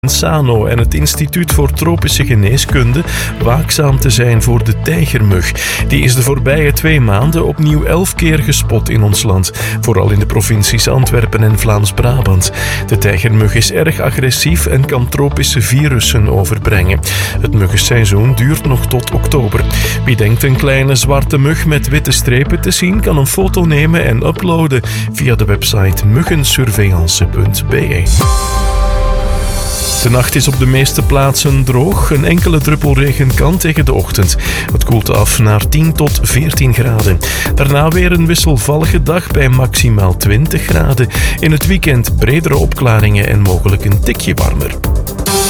Sano en het Instituut voor Tropische Geneeskunde waakzaam te zijn voor de tijgermug. Die is de voorbije 2 maanden opnieuw 11 keer gespot in ons land, vooral in de provincies Antwerpen en Vlaams-Brabant. De tijgermug is erg agressief en kan tropische virussen overbrengen. Het muggenseizoen duurt nog tot oktober. Wie denkt een kleine zwarte mug met witte strepen te zien, kan een foto nemen en uploaden via de website muggensurveillance.be. De nacht is op de meeste plaatsen droog. Een enkele druppel regen kan tegen de ochtend. Het koelt af naar 10 tot 14 graden. Daarna weer een wisselvallige dag bij maximaal 20 graden. In het weekend bredere opklaringen en mogelijk een tikje warmer.